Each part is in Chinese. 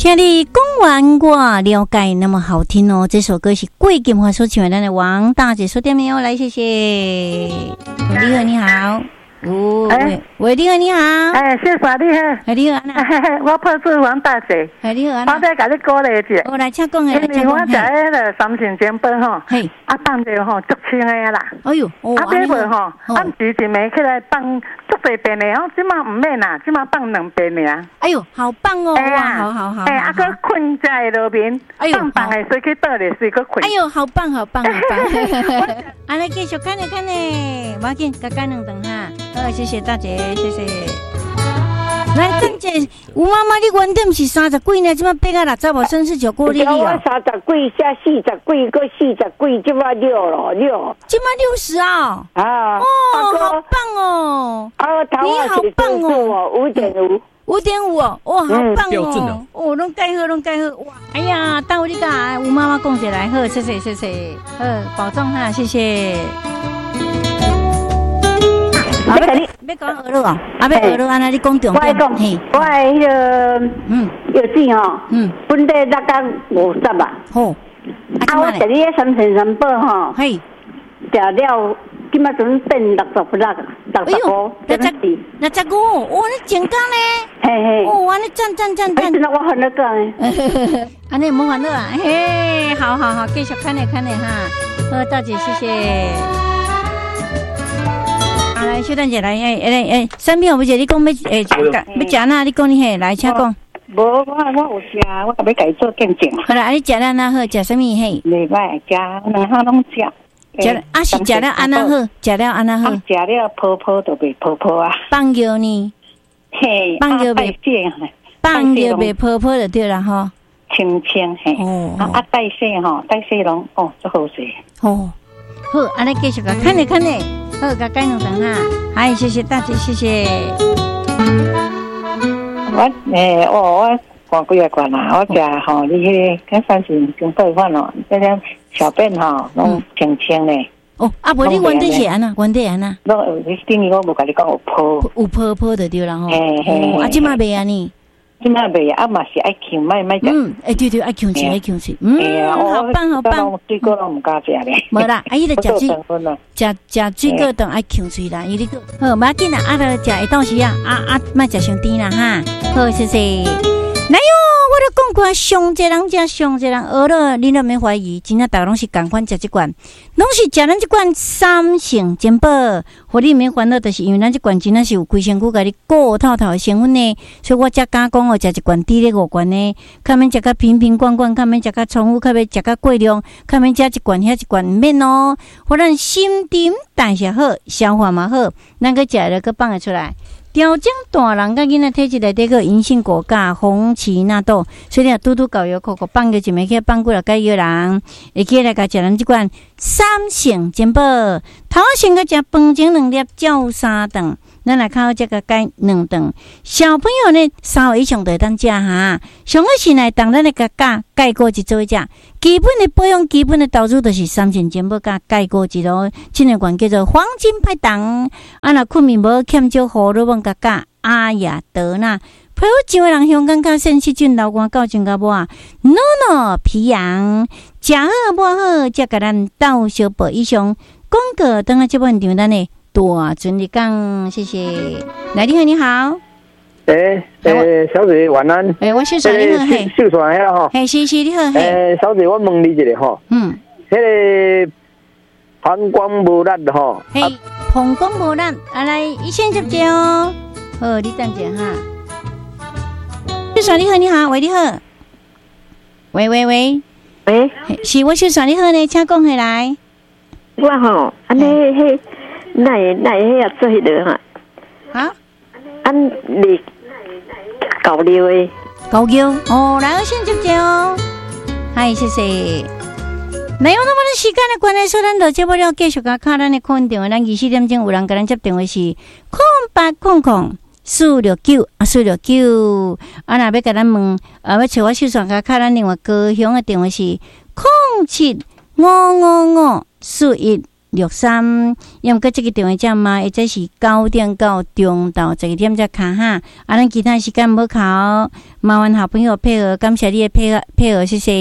听你讲完我了解那么好听哦，这首歌是桂金华所唱的，咱的王大姐说点没有？来，谢谢。你好，你好。哦，喂，你好，你好。 谢谢你好。 你好，安娜。 我拍是王大姐。 你好，安娜。 我在甲你鼓励一下。 我来请讲诶， 因为我食迄个三鲜煎饼吼，放着吼足清诶啦。 哎呦， 买袂吼，时一暝起来放足侪遍诶，即马唔免啦，即马放2遍尔。 哎呦，好棒哦！哇，好。 佮困在路边，放诶水去倒咧水佮困。 哎呦，好棒！安尼继续看咧，无要紧，加干2顿哈。谢谢大姐，谢谢。来，郑姐，吴妈妈，你原点是30几呢？即摆变到60无，真是就过你哦。 我30几，加40几，搁40几，即摆6。 即摆60啊？ 啊！ 哦，好棒哦！你好棒哦！5.5哦，哇，好棒哦！哦，拢介好，哇！哎呀，等我你甲吴妈妈讲起来，好，谢谢，保重哈，谢谢。要讲鹅肉哦，要鹅肉安那你讲重点。 我迄个药剂吼，本地6到50吧。 好， 我食你迄三鲜三宝吼，食了，今仔阵变65， 那这个，哦，你健康呢？ 嘿， 哦，安尼赞。 我烦恼讲诶，安尼无烦恼啊？嘿，好，继续看咧哈。好，大姐，谢谢。来，小蛋姐来，产品有姐，你讲要食哪？你讲你嘿，来，请讲。 无，我有食，我甲要家做见证。 好啦，你食了哪好？食什么嘿？ 袂歹，食2项拢食。 是食了安那好？食了安那好？ 食了泡就袂泡啊。 放药呢？ 嘿， 放药袂泡就对了吼。 清嘿。哦。代谢拢足好势。 哦。好，安尼继续个看咧。好，甲改2顿哈。哎，谢谢大姐，谢谢。 我逛几个馆啦，我食吼，你迄个三鲜煎饼饭哦，这个小便吼拢清咧。 哦，无你原底是安那？原底安那？ 你等于我无甲你讲有泡就对啦吼。 嘿。 即马袂安尼？ 即马袂啊，嘛是爱呛，卖食。 对，爱呛水。好棒。 水果拢唔敢食咧。 无啦，伊就食水果当爱呛水啦，伊哩个好，无要紧啦，就食会当时啊，莫食伤甜啦哈。好，谢谢。来哟，我都讲过，上一个人学了，你都免怀疑，真正大家拢是共款食这罐，拢是食咱这罐三鲜煎饼，互你免烦恼，就是因为咱这罐真正是有规身躯甲你顾透的成分呢，所以我才敢讲哦，食一罐低咧5罐呢，较免食甲瓶罐，较免食甲重复，较免食甲过量，较免食一罐遐一罐毋免哦，互咱心沉代谢好，消化嘛好，咱个食了个放得出来。调整大人甲囡仔体质内底个银杏果苷、红荠纳豆，所以你嘟搞油口放个一枚去放过来解药人，会起来甲食咱即款三鲜煎饼，头先个食饭前2粒，照3顿，咱来靠这个解2顿。小朋友呢3岁以上就会当食哈，上个是来当咱的个解果一做食，基本的保养、基本的投资就是三鲜煎饼甲解果一咯，这个罐叫做黄金派糖，若困眠无欠少胡萝卜。甲阿雅德纳，配合几位人香港较肾细菌流汗到真甲无啊，诺皮羊，食好无好，才甲咱斗小报以上广告。等下这本场咱的大尊你讲，谢谢。来，你好。 小姐晚安。 我秀传你好，嘿。 秀传遐吼。 嘿，是你好， 嘿。小姐，我问你一个吼。迄个膀胱无力吼。 嘿。膀胱无力，来一线接接哦。好，你等一下哈。秀传你好，你好，喂，你好。喂，是我秀传你好呢，请讲起来。 我吼，安尼迄，那迄也做迄个哈。 啊？ 你搞料诶？ 搞料哦，来一线接接哦。嗨，谢谢。没有那么多时间的关系，所以咱就接不了继续甲卡咱的空电话，咱24点钟有人甲咱接电话是0800-469-469，若要甲咱问，要找我秀传甲卡咱另外高雄的电话是07555411 080063，要么这个电话叫嘛，或者是9点到中到12点才卡哈。咱其他时间无考，麻烦好朋友配合，感谢你的配合，谢谢。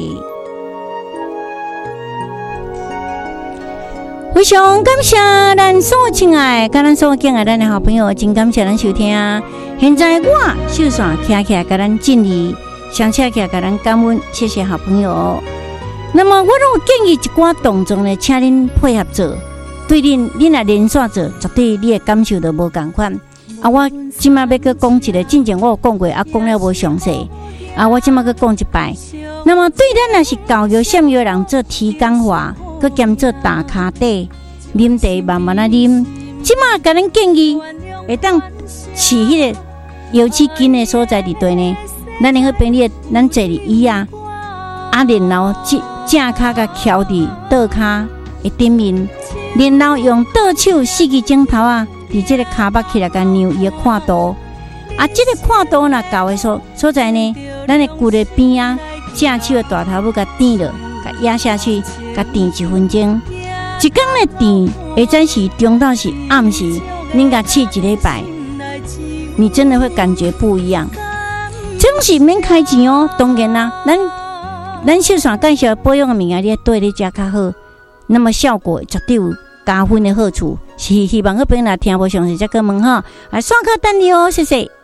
非常感谢咱所亲爱，甲咱所敬爱咱的好朋友，真感谢咱收听。现在我秀线徛起来，甲咱敬礼，相车起来，甲咱感恩，谢谢好朋友。那么我都建议一寡动作呢，请恁配合做，对恁来连续做，绝对你的感受都无同款。我即马要搁讲一个，之前我有讲过，讲了无详细。我即马搁讲一摆。那么对咱若是教育什么人做提纲化。佮兼做打卡底啉茶，慢慢啉。即马甲咱建议，会当饲迄个油脂筋的所在伫对呢。咱能去便利，咱坐伫椅啊，然后正骹甲翘伫倒骹的顶面，然后用倒手4支指头啊，伫即个骹巴起来甲扭伊的看度。即个看度若到的所在呢，咱的骨的边啊，正手的大头要甲点落。压下去，甲垫1分钟。一天的垫，或者是中到是暗时，恁甲试1礼拜，你真的会感觉不一样。这种是免开钱哦，当然啦，咱秀线介绍保养的物件，你对你食较好，那么效果绝对有加分的好处。是希望各位若听无详细，再去问哈。刷卡等你哦，谢谢。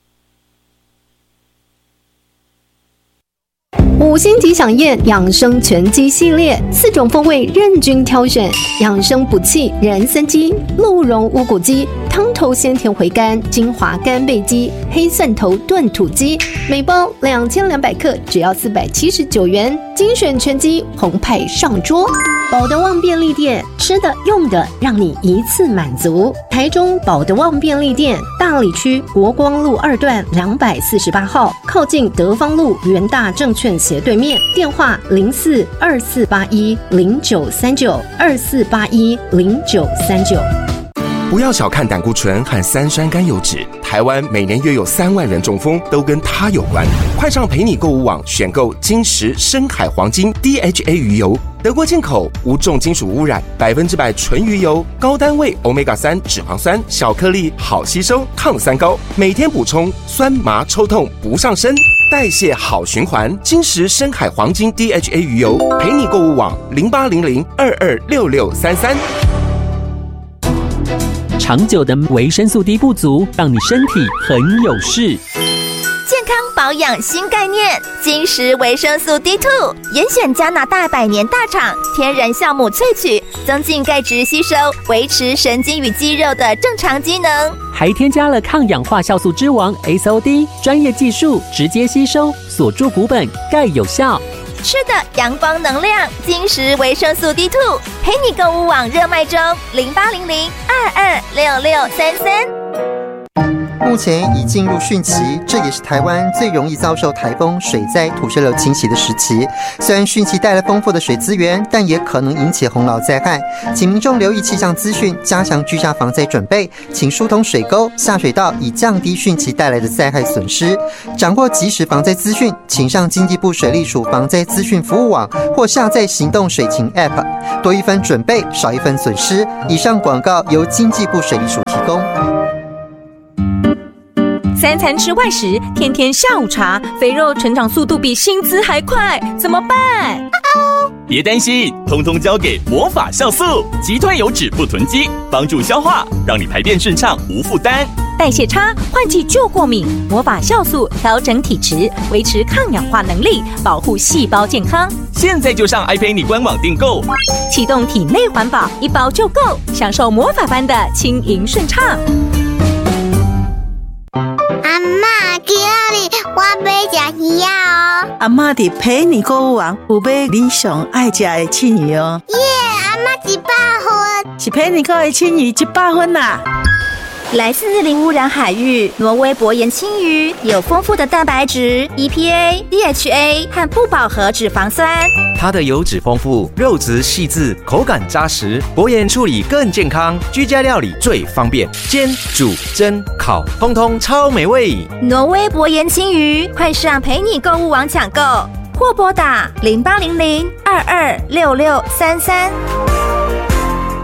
5星级饗宴养生全鸡系列，4种风味任君挑选，养生补气人参鸡、鹿茸乌骨鸡、汤头鲜甜回甘精华干贝鸡、黑蒜头炖土鸡，每包2200克，只要479元，精选全鸡澎湃上桌。宝德旺便利店，吃的用的让你一次满足。台中宝德旺便利店，大里区国光路2段248号，靠近德芳路元大证券斜对面，电话042481093924810939。 不要小看胆固醇和3酸甘油酯，台湾每年约有3万人中风，都跟它有关。快上陪你购物网选购金石深海黄金 DHA 鱼油，德国进口，无重金属污染，100%纯鱼油，高单位 Omega-3 脂肪酸，小颗粒，好吸收，抗酸高，每天补充，酸麻抽痛不上身，代谢好循环。金石深海黄金 DHA 鱼油，陪你购物网0800226633。 长久的维生素 D 不足，让你身体很有事。 健康保养新概念，金石维生素 D2， 严选加拿大100年大厂天然酵母萃取，增进钙质吸收，维持神经与肌肉的正常机能， 还添加了抗氧化酵素之王 SOD， 专业技术直接吸收，锁住骨本，钙有效。 吃的阳光能量，金石维生素 D2， 陪你购物网热卖中，0800226633。 目前已进入汛期，这也是台湾最容易遭受台风、水灾、土石流侵袭的时期。虽然汛期带来丰富的水资源，但也可能引起洪涝灾害，请民众留意气象资讯，加强居家防灾准备，请疏通水沟、下水道，以降低汛期带来的灾害损失。掌握即时防灾资讯，请上经济部水利署防灾资讯服务网或下载行动水情 App， 多一分准备，少一分损失。以上广告由经济部水利署提供。 3餐吃外食，天天下午茶，肥肉成长速度比薪资还快，怎么办？ 别担心，通通交给魔法酵素，击退油脂不囤积，帮助消化，让你排便顺畅无负担。 代谢差，换季就过敏，魔法酵素调整体质，维持抗氧化能力，保护细胞健康。 现在就上 iPay 官网订购， 启动体内环保，1包就够，享受魔法般的轻盈顺畅。 阿嬷，今日我要吃鱼哦。 阿嬷伫陪你购物网有买你上爱吃的青鱼哦。 耶，阿嬷100分， 是陪你购的青鱼100分啦。 来自零污染海域，挪威薄盐青鱼有丰富的蛋白质、EPA、DHA 和不饱和脂肪酸。 它的油脂丰富，肉质细致，口感扎实，薄盐处理更健康，居家料理最方便，煎、煮、蒸、烤，通通超美味。 挪威薄盐青鱼，快上陪你购物网抢购，或拨打0800226633。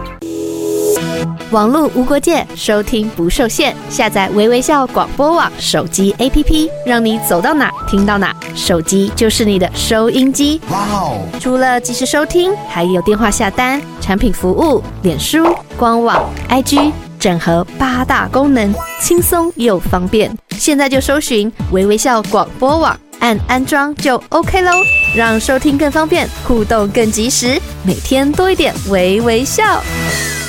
网络无国界，收听不受限。下载微微笑广播网手机 APP， 让你走到哪听到哪，手机就是你的收音机。哇哦！除了即时收听，还有电话下单、产品服务、脸书、官网、IG， 整合8大功能，轻松又方便。现在就搜寻微微笑广播网，按安装就 OK 咯，让收听更方便，互动更及时，每天多一点微微笑。